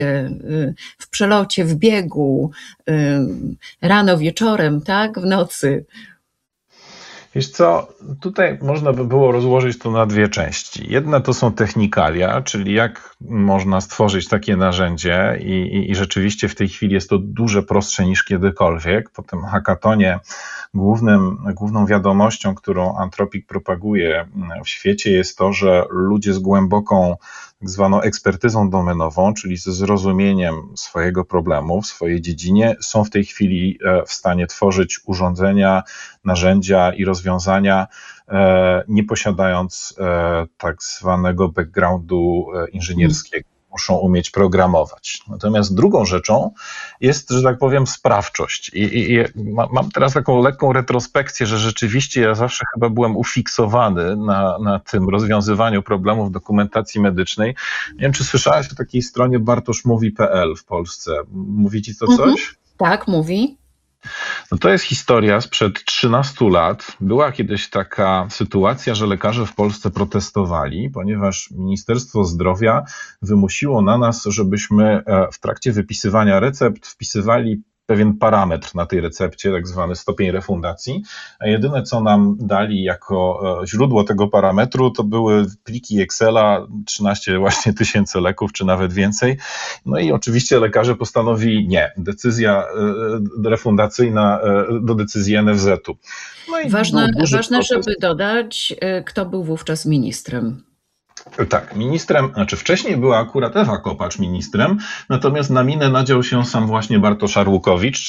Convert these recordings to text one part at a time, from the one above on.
w przelocie, w biegu, rano, wieczorem, tak, w nocy. Wiesz co, tutaj można by było rozłożyć to na dwie części. Jedna to są technikalia, czyli jak można stworzyć takie narzędzie i rzeczywiście w tej chwili jest to dużo prostsze niż kiedykolwiek. Po tym hackatonie główną wiadomością, którą Anthropic propaguje w świecie jest to, że ludzie z głęboką tak zwaną ekspertyzą domenową, czyli ze zrozumieniem swojego problemu w swojej dziedzinie, są w tej chwili w stanie tworzyć urządzenia, narzędzia i rozwiązania, nie posiadając tak zwanego backgroundu inżynierskiego. Muszą umieć programować. Natomiast drugą rzeczą jest, że tak powiem, sprawczość. I mam teraz taką lekką retrospekcję, że rzeczywiście ja zawsze chyba byłem ufiksowany na tym rozwiązywaniu problemów w dokumentacji medycznej. Nie wiem, czy słyszałaś o takiej stronie bartoszmówi.pl w Polsce. Mówi ci to coś? Tak, mówi. No to jest historia sprzed 13 lat. Była kiedyś taka sytuacja, że lekarze w Polsce protestowali, ponieważ Ministerstwo Zdrowia wymusiło na nas, żebyśmy w trakcie wypisywania recept wpisywali pewien parametr na tej recepcie, tak zwany stopień refundacji, a jedyne co nam dali jako źródło tego parametru to były pliki Excela, 13 właśnie tysięcy leków, czy nawet więcej. No i oczywiście lekarze postanowili nie, decyzja refundacyjna do decyzji NFZ-u. No i ważne, żeby dodać, kto był wówczas ministrem. Tak, ministrem, znaczy wcześniej była akurat Ewa Kopacz ministrem, natomiast na minę nadział się sam właśnie Bartosz Arłukowicz,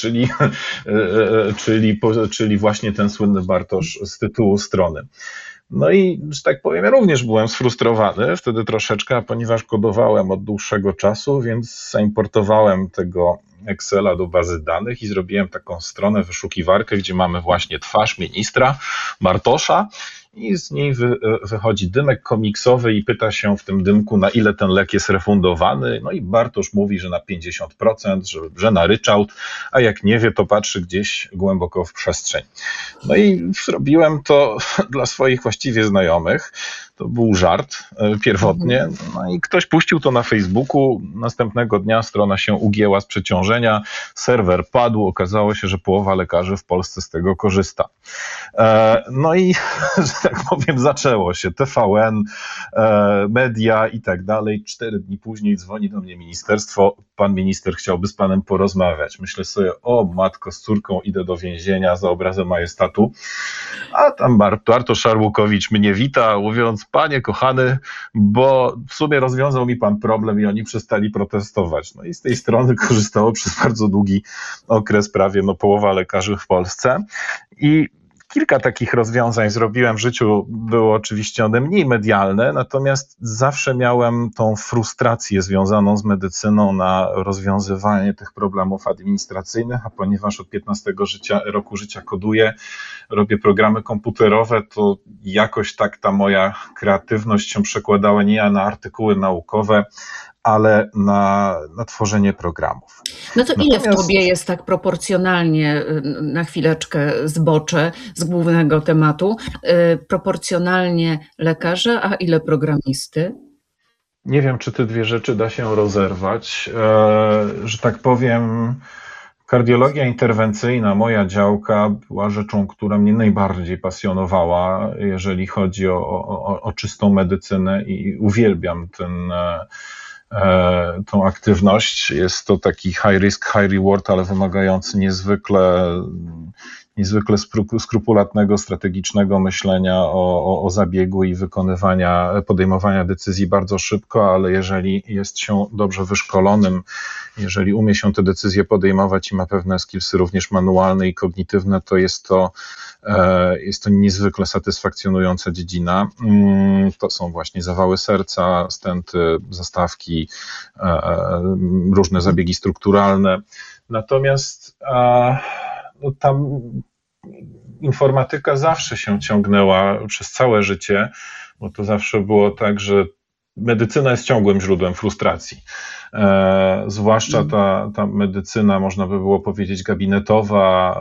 czyli właśnie ten słynny Bartosz z tytułu strony. No i, że tak powiem, ja również byłem sfrustrowany wtedy troszeczkę, ponieważ kodowałem od dłuższego czasu, więc zaimportowałem tego Excela do bazy danych i zrobiłem taką stronę, wyszukiwarkę, gdzie mamy właśnie twarz ministra Bartosza i z niej wychodzi dymek komiksowy i pyta się w tym dymku, na ile ten lek jest refundowany. No i Bartosz mówi, że na 50%, że na ryczałt, a jak nie wie, to patrzy gdzieś głęboko w przestrzeń. No i zrobiłem to dla swoich właściwie znajomych. To był żart pierwotnie. No i ktoś puścił to na Facebooku. Następnego dnia strona się ugięła z przeciążenia. Serwer padł. Okazało się, że połowa lekarzy w Polsce z tego korzysta. No i, że tak powiem, zaczęło się. TVN, media i tak dalej. 4 dni później dzwoni do mnie ministerstwo. Pan minister chciałby z panem porozmawiać. Myślę sobie, o matko, z córką idę do więzienia za obrazę majestatu. A tam Bartosz Arłukowicz mnie wita, mówiąc, panie kochany, bo w sumie rozwiązał mi pan problem i oni przestali protestować. No i z tej strony korzystało przez bardzo długi okres prawie połowa lekarzy w Polsce. I kilka takich rozwiązań zrobiłem w życiu, było oczywiście one mniej medialne, natomiast zawsze miałem tą frustrację związaną z medycyną na rozwiązywanie tych problemów administracyjnych, a ponieważ od 15 roku życia koduję, robię programy komputerowe, to jakoś tak ta moja kreatywność się przekładała nie na artykuły naukowe, ale na tworzenie programów. No to ile w tobie jest tak proporcjonalnie, na chwileczkę zboczę z głównego tematu, proporcjonalnie lekarza, a ile programisty? Nie wiem, czy te dwie rzeczy da się rozerwać. Że tak powiem, kardiologia interwencyjna, moja działka, była rzeczą, która mnie najbardziej pasjonowała, jeżeli chodzi o czystą medycynę i uwielbiam tą aktywność. Jest to taki high risk, high reward, ale wymagający niezwykle skrupulatnego, strategicznego myślenia o zabiegu i podejmowania decyzji bardzo szybko, ale jeżeli jest się dobrze wyszkolonym, jeżeli umie się te decyzje podejmować i ma pewne skillsy również manualne i kognitywne, to jest to niezwykle satysfakcjonująca dziedzina. To są właśnie zawały serca, stenty, zastawki, różne zabiegi strukturalne. Natomiast tam informatyka zawsze się ciągnęła przez całe życie, bo to zawsze było tak, że medycyna jest ciągłym źródłem frustracji. Zwłaszcza ta medycyna, można by było powiedzieć, gabinetowa,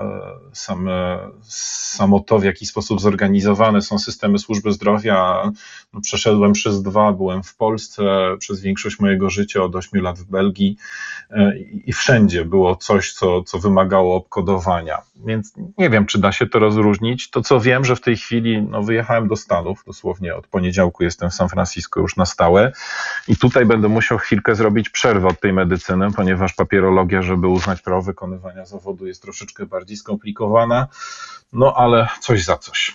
samo to, w jaki sposób zorganizowane są systemy służby zdrowia. No, przeszedłem przez 2, byłem w Polsce przez większość mojego życia, od 8 lat w Belgii i wszędzie było coś, co wymagało obkodowania. Więc nie wiem, czy da się to rozróżnić. To, co wiem, że w tej chwili wyjechałem do Stanów, dosłownie od poniedziałku jestem w San Francisco już na stałe i tutaj będę musiał chwilkę zrobić przerwę od tej medycyny, ponieważ papierologia, żeby uznać prawo wykonywania zawodu, jest troszeczkę bardziej skomplikowana, ale coś za coś.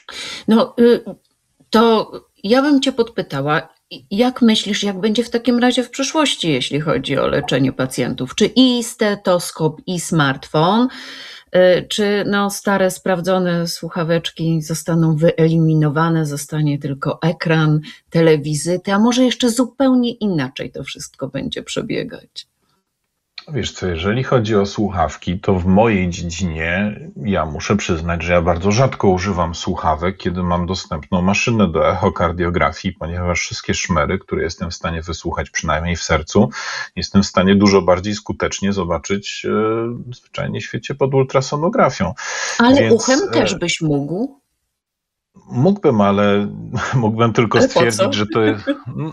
To ja bym cię podpytała, jak myślisz, jak będzie w takim razie w przyszłości, jeśli chodzi o leczenie pacjentów? Czy i stetoskop, i smartfon, czy stare, sprawdzone słuchaweczki zostaną wyeliminowane, zostanie tylko ekran, telewizyty, a może jeszcze zupełnie inaczej to wszystko będzie przebiegać? Wiesz co, jeżeli chodzi o słuchawki, to w mojej dziedzinie ja muszę przyznać, że ja bardzo rzadko używam słuchawek, kiedy mam dostępną maszynę do echokardiografii, ponieważ wszystkie szmery, które jestem w stanie wysłuchać, przynajmniej w sercu, jestem w stanie dużo bardziej skutecznie zobaczyć zwyczajnie w świecie pod ultrasonografią. Ale uchem też byś mógł? Mógłbym, ale mógłbym tylko Ale stwierdzić, że to jest.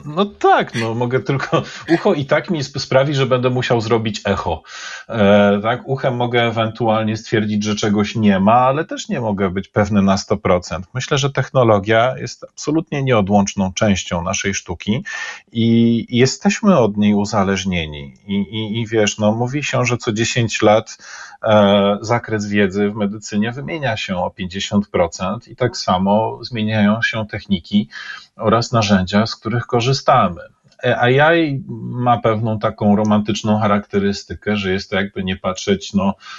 Mogę tylko. Ucho i tak mi sprawi, że będę musiał zrobić echo. Tak, uchem mogę ewentualnie stwierdzić, że czegoś nie ma, ale też nie mogę być pewny na 100%. Myślę, że technologia jest absolutnie nieodłączną częścią naszej sztuki i jesteśmy od niej uzależnieni. I wiesz, mówi się, że co 10 lat zakres wiedzy w medycynie wymienia się o 50% i tak samo zmieniają się techniki oraz narzędzia, z których korzystamy. AI ma pewną taką romantyczną charakterystykę, że jest to, jakby nie patrzeć,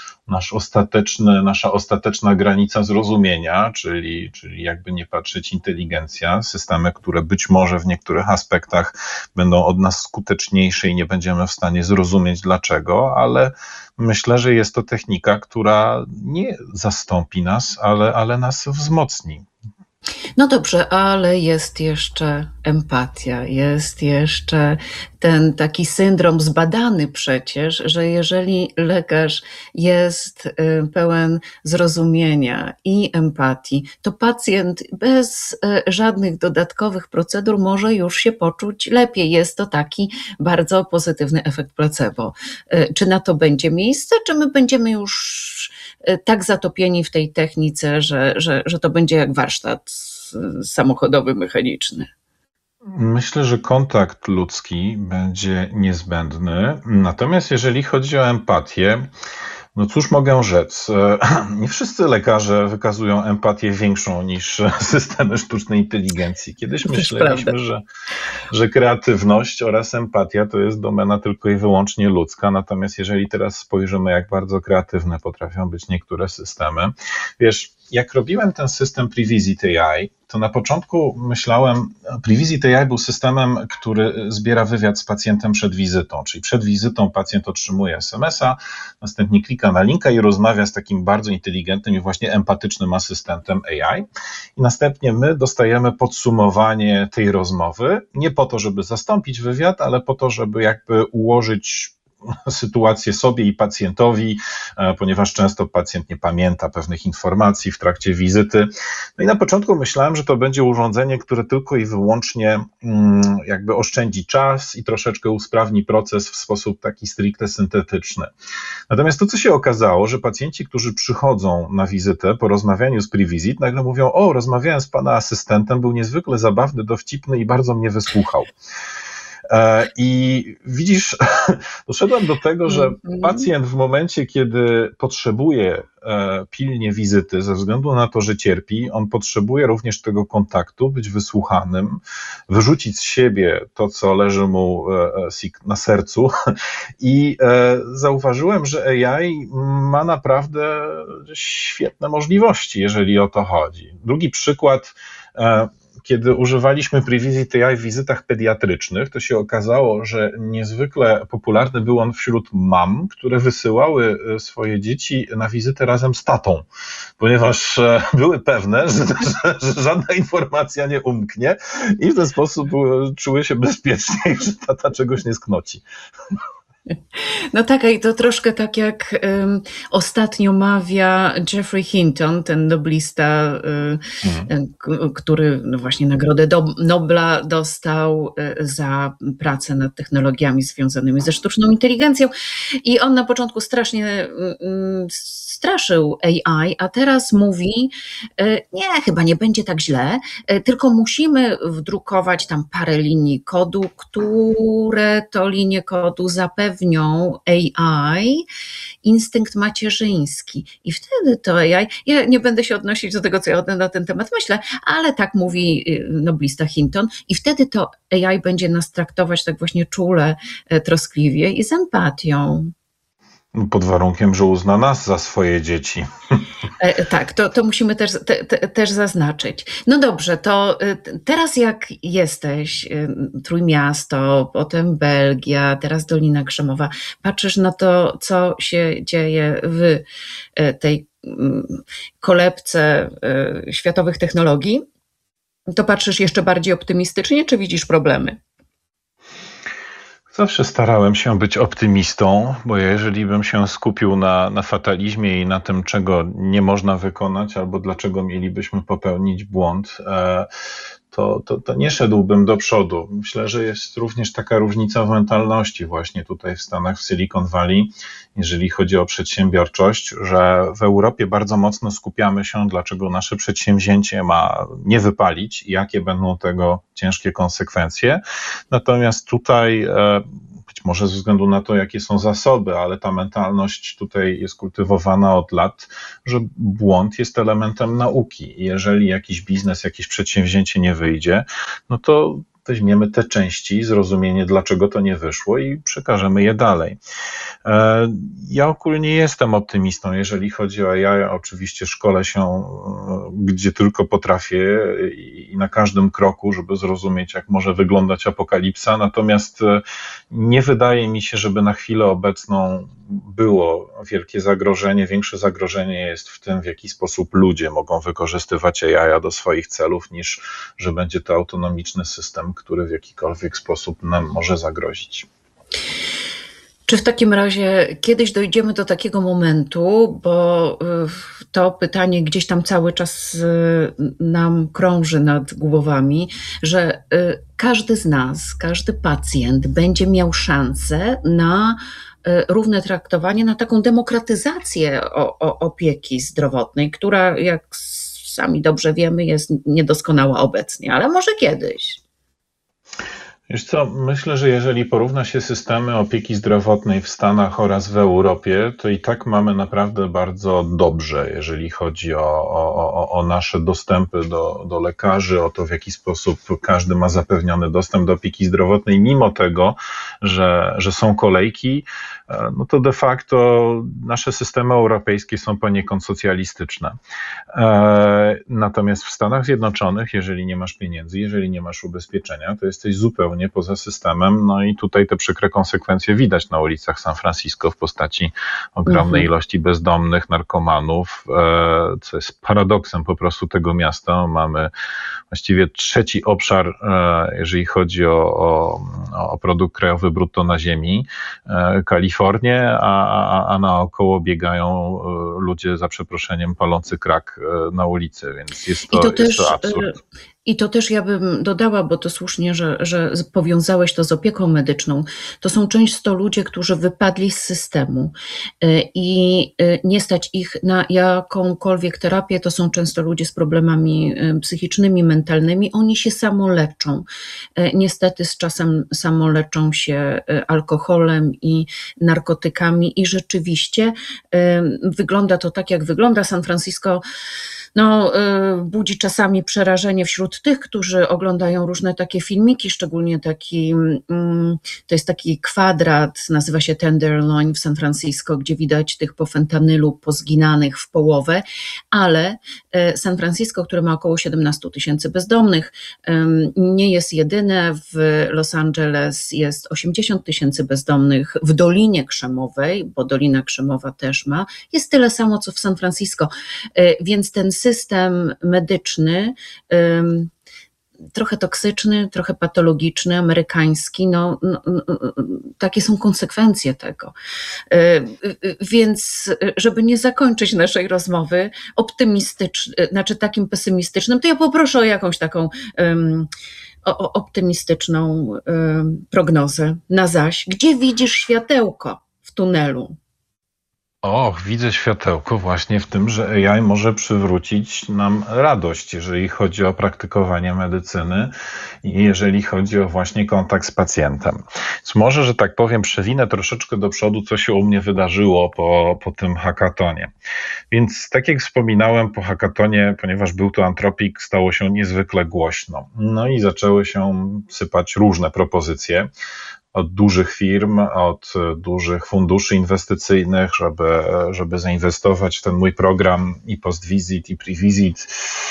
nasza ostateczna granica zrozumienia, czyli jakby nie patrzeć inteligencja, systemy, które być może w niektórych aspektach będą od nas skuteczniejsze i nie będziemy w stanie zrozumieć dlaczego, ale myślę, że jest to technika, która nie zastąpi nas, ale nas wzmocni. No dobrze, ale jest jeszcze empatia, jest jeszcze ten taki syndrom zbadany przecież, że jeżeli lekarz jest pełen zrozumienia i empatii, to pacjent bez żadnych dodatkowych procedur może już się poczuć lepiej. Jest to taki bardzo pozytywny efekt placebo. Czy na to będzie miejsce, czy my będziemy już tak zatopieni w tej technice, że to będzie jak warsztat samochodowy, mechaniczny? Myślę, że kontakt ludzki będzie niezbędny. Natomiast jeżeli chodzi o empatię, cóż mogę rzec? Nie wszyscy lekarze wykazują empatię większą niż systemy sztucznej inteligencji. Kiedyś myśleliśmy, że kreatywność oraz empatia to jest domena tylko i wyłącznie ludzka. Natomiast jeżeli teraz spojrzymy, jak bardzo kreatywne potrafią być niektóre systemy, wiesz, jak robiłem ten system Previsit AI, to na początku myślałem, Previsit AI był systemem, który zbiera wywiad z pacjentem przed wizytą, czyli przed wizytą pacjent otrzymuje SMS-a, następnie klika na linka i rozmawia z takim bardzo inteligentnym i właśnie empatycznym asystentem AI i następnie my dostajemy podsumowanie tej rozmowy, nie po to, żeby zastąpić wywiad, ale po to, żeby jakby ułożyć sytuację sobie i pacjentowi, ponieważ często pacjent nie pamięta pewnych informacji w trakcie wizyty. No i na początku myślałem, że to będzie urządzenie, które tylko i wyłącznie jakby oszczędzi czas i troszeczkę usprawni proces w sposób taki stricte syntetyczny. Natomiast to, co się okazało, że pacjenci, którzy przychodzą na wizytę po rozmawianiu z Previsit, nagle mówią: o, rozmawiałem z pana asystentem, był niezwykle zabawny, dowcipny i bardzo mnie wysłuchał. I widzisz, doszedłem do tego, że pacjent w momencie, kiedy potrzebuje pilnie wizyty, ze względu na to, że cierpi, on potrzebuje również tego kontaktu, być wysłuchanym, wyrzucić z siebie to, co leży mu na sercu. I zauważyłem, że AI ma naprawdę świetne możliwości, jeżeli o to chodzi. Drugi przykład. kiedy używaliśmy Privizit AI w wizytach pediatrycznych, to się okazało, że niezwykle popularny był on wśród mam, które wysyłały swoje dzieci na wizytę razem z tatą, ponieważ były pewne, że żadna informacja nie umknie i w ten sposób czuły się bezpieczniej, że tata czegoś nie sknoci. No tak, i to troszkę tak jak ostatnio mawia Geoffrey Hinton, ten noblista, który no właśnie Nagrodę Nobla dostał za pracę nad technologiami związanymi ze sztuczną inteligencją. I on na początku strasznie straszył AI, a teraz mówi, nie, chyba nie będzie tak źle, tylko musimy wdrukować tam parę linii kodu, które to linie kodu zapewnią AI instynkt macierzyński. I wtedy to AI, ja nie będę się odnosić do tego, co ja na ten temat myślę, ale tak mówi noblista Hinton, i wtedy to AI będzie nas traktować tak właśnie czule, troskliwie i z empatią. Pod warunkiem, że uzna nas za swoje dzieci. Tak, to musimy też zaznaczyć. No dobrze, to teraz jak jesteś, Trójmiasto, potem Belgia, teraz Dolina Krzemowa, patrzysz na to, co się dzieje w tej kolebce światowych technologii, to patrzysz jeszcze bardziej optymistycznie, czy widzisz problemy? Zawsze starałem się być optymistą, bo jeżeli bym się skupił na fatalizmie i na tym, czego nie można wykonać, albo dlaczego mielibyśmy popełnić błąd, to nie szedłbym do przodu. Myślę, że jest również taka różnica w mentalności właśnie tutaj w Stanach, w Silicon Valley, jeżeli chodzi o przedsiębiorczość, że w Europie bardzo mocno skupiamy się, dlaczego nasze przedsięwzięcie ma nie wypalić i jakie będą tego ciężkie konsekwencje. Natomiast tutaj być może ze względu na to, jakie są zasoby, ale ta mentalność tutaj jest kultywowana od lat, że błąd jest elementem nauki. I jeżeli jakiś biznes, jakieś przedsięwzięcie nie wyjdzie, no to weźmiemy te części, zrozumienie, dlaczego to nie wyszło i przekażemy je dalej. Ja ogólnie jestem optymistą, jeżeli chodzi o AI. Oczywiście szkolę się, gdzie tylko potrafię i na każdym kroku, żeby zrozumieć, jak może wyglądać apokalipsa. Natomiast nie wydaje mi się, żeby na chwilę obecną było wielkie zagrożenie. Większe zagrożenie jest w tym, w jaki sposób ludzie mogą wykorzystywać AI do swoich celów, niż że będzie to autonomiczny system, który w jakikolwiek sposób nam może zagrozić. Czy w takim razie kiedyś dojdziemy do takiego momentu, bo to pytanie gdzieś tam cały czas nam krąży nad głowami, że każdy z nas, każdy pacjent będzie miał szansę na równe traktowanie, na taką demokratyzację opieki zdrowotnej, która, jak sami dobrze wiemy, jest niedoskonała obecnie, ale może kiedyś. Wiesz co, myślę, że jeżeli porówna się systemy opieki zdrowotnej w Stanach oraz w Europie, to i tak mamy naprawdę bardzo dobrze, jeżeli chodzi o nasze dostępy do lekarzy, o to, w jaki sposób każdy ma zapewniony dostęp do opieki zdrowotnej, mimo tego, że są kolejki, no to de facto nasze systemy europejskie są poniekąd socjalistyczne. Natomiast w Stanach Zjednoczonych, jeżeli nie masz pieniędzy, jeżeli nie masz ubezpieczenia, to jesteś zupełnie poza systemem, no i tutaj te przykre konsekwencje widać na ulicach San Francisco w postaci ogromnej ilości bezdomnych, narkomanów, co jest paradoksem po prostu tego miasta. Mamy właściwie trzeci obszar, jeżeli chodzi o produkt krajowy brutto na ziemi, Kalifornię, a naokoło biegają ludzie, za przeproszeniem, palący crack na ulicy, więc jest to absurd. I to też ja bym dodała, bo to słusznie, że powiązałeś to z opieką medyczną. To są często ludzie, którzy wypadli z systemu i nie stać ich na jakąkolwiek terapię. To są często ludzie z problemami psychicznymi, mentalnymi. Oni się samoleczą. Niestety z czasem samoleczą się alkoholem i narkotykami i rzeczywiście wygląda to tak, jak wygląda. San Francisco budzi czasami przerażenie wśród wśród tych, którzy oglądają różne takie filmiki, szczególnie to jest taki kwadrat, nazywa się Tenderloin w San Francisco, gdzie widać tych po fentanylu pozginanych w połowę, ale San Francisco, które ma około 17 000 bezdomnych, nie jest jedyne. W Los Angeles jest 80 000 bezdomnych, w Dolinie Krzemowej, bo Dolina Krzemowa też ma, jest tyle samo co w San Francisco, więc ten system medyczny, trochę toksyczny, trochę patologiczny, amerykański, takie są konsekwencje tego. Więc żeby nie zakończyć naszej rozmowy takim pesymistycznym, to ja poproszę o jakąś taką optymistyczną prognozę na zaś. Gdzie widzisz światełko w tunelu? Och, widzę światełko właśnie w tym, że AI może przywrócić nam radość, jeżeli chodzi o praktykowanie medycyny i jeżeli chodzi o właśnie kontakt z pacjentem. Więc może, że tak powiem, przewinę troszeczkę do przodu, co się u mnie wydarzyło po tym hackatonie. Więc tak jak wspominałem, po hackatonie, ponieważ był to Anthropic, stało się niezwykle głośno. No i zaczęły się sypać różne propozycje od dużych firm, od dużych funduszy inwestycyjnych, żeby zainwestować w ten mój program i post-visit, i pre-visit.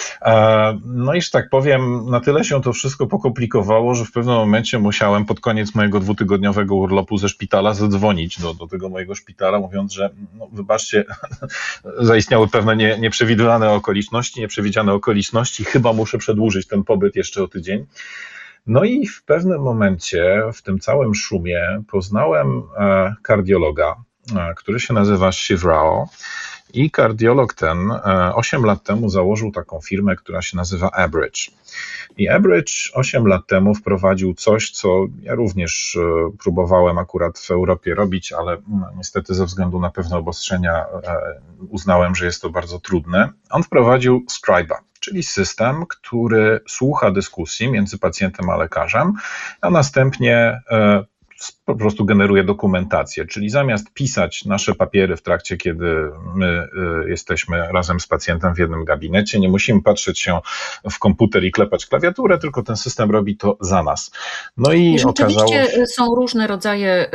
No i, że tak powiem, na tyle się to wszystko pokomplikowało, że w pewnym momencie musiałem pod koniec mojego 2-tygodniowego urlopu ze szpitala zadzwonić do tego mojego szpitala, mówiąc, że wybaczcie, zaistniały pewne nieprzewidziane okoliczności, chyba muszę przedłużyć ten pobyt jeszcze o tydzień. No i w pewnym momencie, w tym całym szumie, poznałem kardiologa, który się nazywa Shiv Rao. I kardiolog ten 8 lat temu założył taką firmę, która się nazywa Abridge. I Abridge 8 lat temu wprowadził coś, co ja również próbowałem akurat w Europie robić, ale niestety ze względu na pewne obostrzenia uznałem, że jest to bardzo trudne. On wprowadził Scriba, czyli system, który słucha dyskusji między pacjentem a lekarzem, a następnie po prostu generuje dokumentację, czyli zamiast pisać nasze papiery w trakcie, kiedy my jesteśmy razem z pacjentem w jednym gabinecie, nie musimy patrzeć się w komputer i klepać klawiaturę, tylko ten system robi to za nas. No i rzeczywiście są różne rodzaje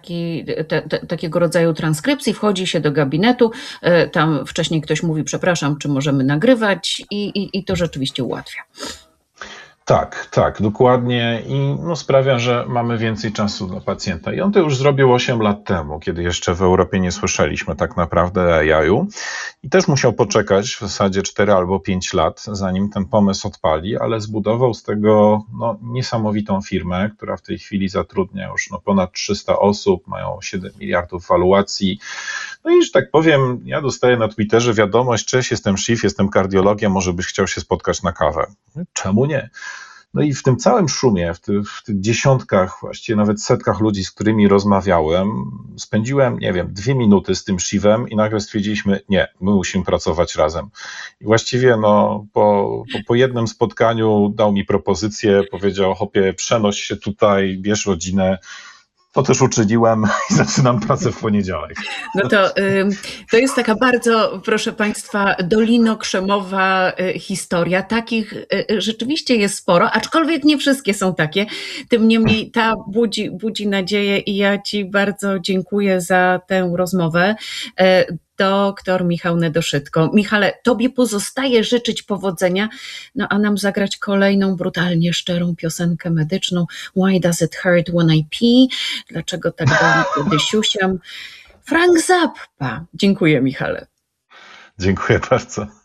takiego rodzaju transkrypcji, wchodzi się do gabinetu, tam wcześniej ktoś mówi, przepraszam, czy możemy nagrywać i to rzeczywiście ułatwia. Tak, dokładnie i sprawia, że mamy więcej czasu dla pacjenta. I on to już zrobił 8 lat temu, kiedy jeszcze w Europie nie słyszeliśmy tak naprawdę o AI-u i też musiał poczekać w zasadzie 4 albo 5 lat, zanim ten pomysł odpali, ale zbudował z tego niesamowitą firmę, która w tej chwili zatrudnia już ponad 300 osób, mają 7 miliardów waluacji. No i, że tak powiem, ja dostaję na Twitterze wiadomość: cześć, jestem Shiv, jestem kardiologiem, może byś chciał się spotkać na kawę. Czemu nie? No i w tym całym szumie, w tych dziesiątkach, właściwie nawet setkach ludzi, z którymi rozmawiałem, spędziłem, 2 minuty z tym Shivem i nagle stwierdziliśmy, nie, my musimy pracować razem. I właściwie po jednym spotkaniu dał mi propozycję, powiedział: chłopie, przenoś się tutaj, bierz rodzinę. To też uczyniłem i zaczynam pracę w poniedziałek. No to jest taka bardzo, proszę Państwa, dolinokrzemowa historia. Takich rzeczywiście jest sporo, aczkolwiek nie wszystkie są takie. Tym niemniej ta budzi nadzieję i ja Ci bardzo dziękuję za tę rozmowę. Doktor Michał Nedoszytko. Michale, Tobie pozostaje życzyć powodzenia, a nam zagrać kolejną brutalnie szczerą piosenkę medyczną. Why does it hurt when I pee? Dlaczego tak boli, kiedy siusiam? Frank Zappa. Dziękuję, Michale. Dziękuję bardzo.